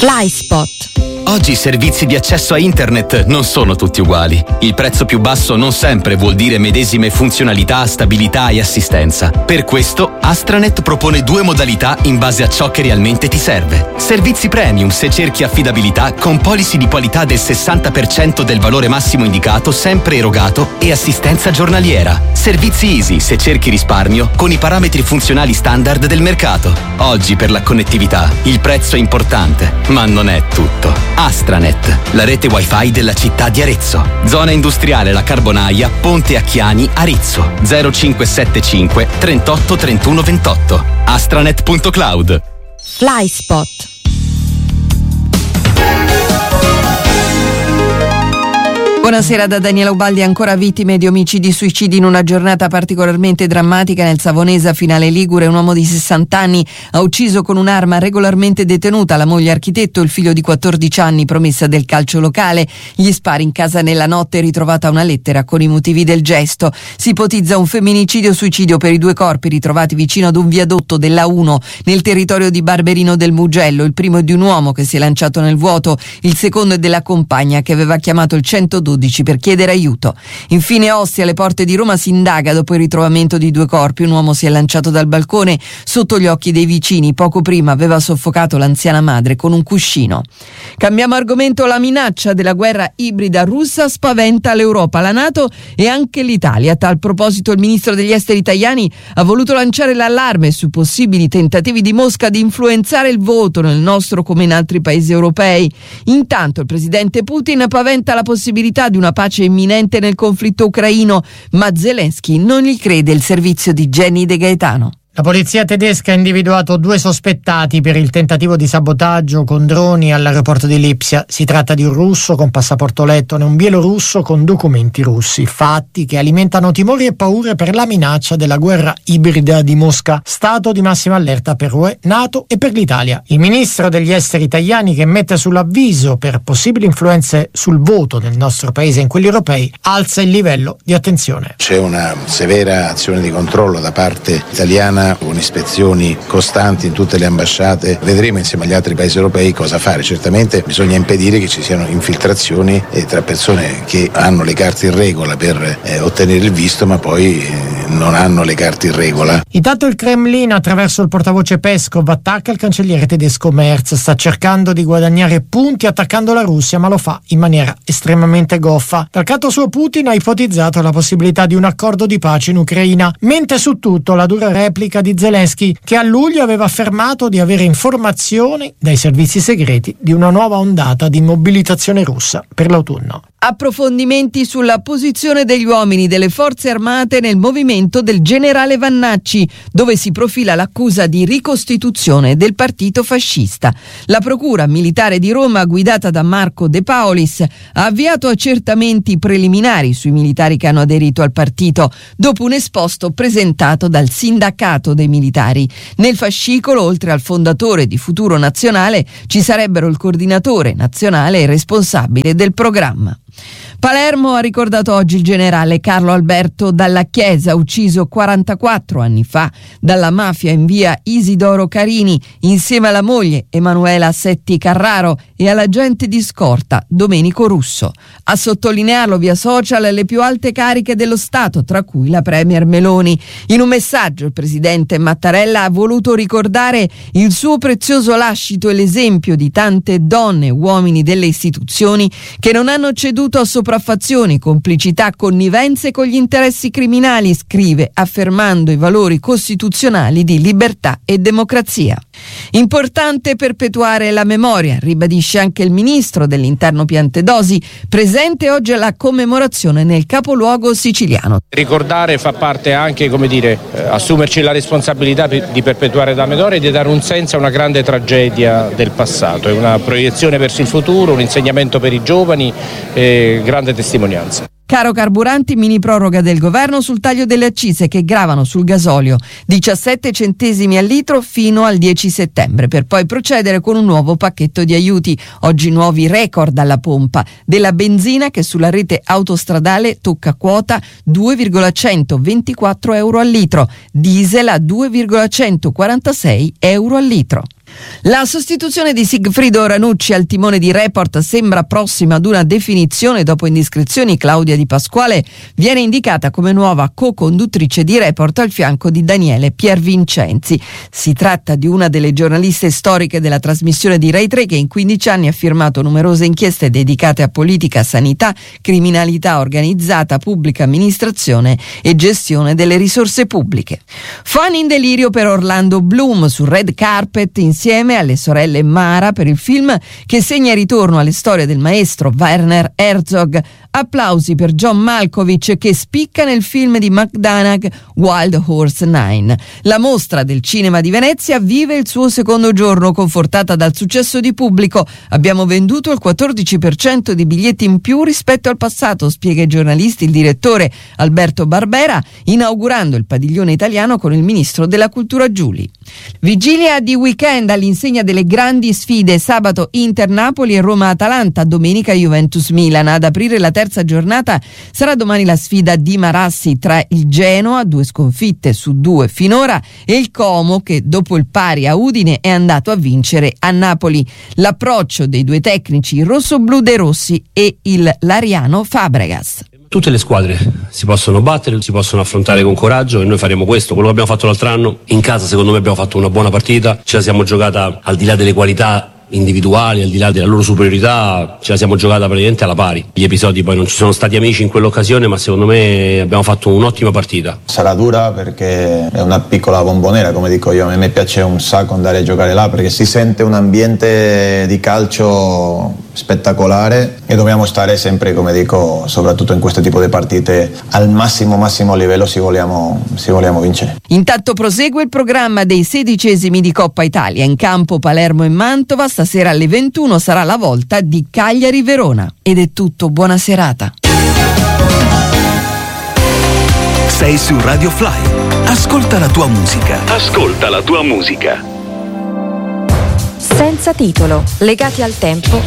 FlySpot. Oggi i servizi di accesso a internet non sono tutti uguali. Il prezzo più basso non sempre vuol dire medesime funzionalità, stabilità e assistenza. Per questo Astranet propone due modalità in base a ciò che realmente ti serve. Servizi premium se cerchi affidabilità con policy di qualità del 60% del valore massimo indicato sempre erogato e assistenza giornaliera. Servizi easy se cerchi risparmio con i parametri funzionali standard del mercato. Oggi per la connettività il prezzo è importante, ma non è tutto. Astranet, la rete wifi della città di Arezzo. Zona industriale La Carbonaia, Ponte Acchiani, Arezzo. 0575 38 31 28. Astranet.cloud. FlySpot. Buonasera da Daniela Ubaldi. Ancora vittime di omicidi e suicidi in una giornata particolarmente drammatica nel Savonese, Finale Ligure. Un uomo di 60 anni ha ucciso con un'arma regolarmente detenuta la moglie architetto e il figlio di 14 anni, promessa del calcio locale. Gli spari in casa nella notte, ritrovata una lettera con i motivi del gesto. Si ipotizza un femminicidio-suicidio per i due corpi ritrovati vicino ad un viadotto della 1 nel territorio di Barberino del Mugello. Il primo è di un uomo che si è lanciato nel vuoto, il secondo è della compagna che aveva chiamato il 112 per chiedere aiuto. Infine Ostia, alle porte di Roma, si indaga dopo il ritrovamento di due corpi. Un uomo si è lanciato dal balcone sotto gli occhi dei vicini. Poco prima aveva soffocato l'anziana madre con un cuscino. Cambiamo argomento. La minaccia della guerra ibrida russa spaventa l'Europa, la NATO e anche l'Italia. A tal proposito il ministro degli esteri Tajani ha voluto lanciare l'allarme su possibili tentativi di Mosca di influenzare il voto nel nostro come in altri paesi europei. Intanto il presidente Putin paventa la possibilità di una pace imminente nel conflitto ucraino, ma Zelensky non gli crede il servizio di Jenny De Gaetano. La polizia tedesca ha individuato 2 sospettati per il tentativo di sabotaggio con droni all'aeroporto di Lipsia. Si tratta di un russo con passaporto lettone e un bielorusso con documenti russi, fatti che alimentano timori e paure per la minaccia della guerra ibrida di Mosca, stato di massima allerta per UE, NATO e per l'Italia. Il ministro degli esteri italiani, che mette sull'avviso per possibili influenze sul voto del nostro paese e in quelli europei, alza il livello di attenzione. C'è una severa azione di controllo da parte italiana, con ispezioni costanti in tutte le ambasciate. Vedremo insieme agli altri paesi europei cosa fare. Certamente bisogna impedire che ci siano infiltrazioni tra persone che hanno le carte in regola per ottenere il visto, ma poi non hanno le carte in regola. Intanto il Cremlino, attraverso il portavoce Peskov, attacca il cancelliere tedesco Merz. Sta cercando di guadagnare punti attaccando la Russia, ma lo fa in maniera estremamente goffa. Dal canto suo Putin ha ipotizzato la possibilità di un accordo di pace in Ucraina, mente su tutto la dura replica di Zelensky, che a luglio aveva affermato di avere informazioni dai servizi segreti di una nuova ondata di mobilitazione russa per l'autunno. Approfondimenti sulla posizione degli uomini delle forze armate nel movimento del generale Vannacci, dove si profila l'accusa di ricostituzione del partito fascista. La procura militare di Roma, guidata da Marco De Paolis, ha avviato accertamenti preliminari sui militari che hanno aderito al partito, dopo un esposto presentato dal sindacato dei militari. Nel fascicolo, oltre al fondatore di Futuro Nazionale, ci sarebbero il coordinatore nazionale e il responsabile del programma. Palermo ha ricordato oggi il generale Carlo Alberto Dalla Chiesa, ucciso 44 anni fa dalla mafia in via Isidoro Carini, insieme alla moglie Emanuela Setti Carraro e all'agente di scorta Domenico Russo. A sottolinearlo via social le più alte cariche dello Stato, tra cui la premier Meloni. In un messaggio il presidente Mattarella ha voluto ricordare il suo prezioso lascito e l'esempio di tante donne e uomini delle istituzioni che non hanno ceduto a sopraffazioni, complicità, connivenze con gli interessi criminali, scrive, affermando i valori costituzionali di libertà e democrazia. Importante perpetuare la memoria, ribadisce anche il ministro dell'Interno Piantedosi, presente oggi alla commemorazione nel capoluogo siciliano. Ricordare fa parte anche, assumerci la responsabilità di perpetuare la memoria e di dare un senso a una grande tragedia del passato. È una proiezione verso il futuro, un insegnamento per i giovani, grande testimonianza. Caro carburanti, mini proroga del governo sul taglio delle accise che gravano sul gasolio, 17 centesimi al litro fino al 10 settembre, per poi procedere con un nuovo pacchetto di aiuti. Oggi nuovi record alla pompa, della benzina che sulla rete autostradale tocca quota 2,124 euro al litro, diesel a 2,146 euro al litro. La sostituzione di Sigfrido Ranucci al timone di Report sembra prossima ad una definizione. Dopo indiscrezioni, Claudia Di Pasquale viene indicata come nuova co-conduttrice di Report al fianco di Daniele Piervincenzi. Si tratta di una delle giornaliste storiche della trasmissione di Rai 3 che in 15 anni ha firmato numerose inchieste dedicate a politica, sanità, criminalità organizzata, pubblica amministrazione e gestione delle risorse pubbliche. Fan in delirio per Orlando Bloom sul red carpet insieme alle sorelle Mara per il film che segna il ritorno alle storie del maestro Werner Herzog. Applausi per John Malkovich che spicca nel film di McDonagh Wild Horse 9. La mostra del cinema di Venezia vive il suo secondo giorno, confortata dal successo di pubblico. Abbiamo venduto il 14% di biglietti in più rispetto al passato, spiega ai giornalisti il direttore Alberto Barbera, inaugurando il padiglione italiano con il ministro della cultura Giuli. Vigilia di weekend all'insegna delle grandi sfide: sabato Inter-Napoli e Roma-Atalanta, domenica Juventus-Milan. Ad aprire la terza giornata sarà domani la sfida di Marassi tra il Genoa, 2 sconfitte su 2 finora, e il Como che dopo il pari a Udine è andato a vincere a Napoli. L'approccio dei due tecnici rossoblu De Rossi e il Lariano Fabregas. Tutte le squadre si possono battere, si possono affrontare con coraggio e noi faremo questo. Quello che abbiamo fatto l'altro anno in casa, secondo me abbiamo fatto una buona partita, ce la siamo giocata al di là delle qualità individuali, al di là della loro superiorità, ce la siamo giocata praticamente alla pari. Gli episodi poi non ci sono stati amici in quell'occasione, ma secondo me abbiamo fatto un'ottima partita. Sarà dura perché è una piccola bombonera, come dico io. A me piace un sacco andare a giocare là perché si sente un ambiente di calcio spettacolare e dobbiamo stare sempre, come dico, soprattutto in questo tipo di partite, al massimo livello se vogliamo vincere. Intanto prosegue il programma dei 16esimi di Coppa Italia. In campo Palermo e Mantova, stasera alle 21 sarà la volta di Cagliari-Verona. Ed è tutto, buona serata. Sei su Radio Fly. Ascolta la tua musica. Ascolta la tua musica. Senza titolo, legati al tempo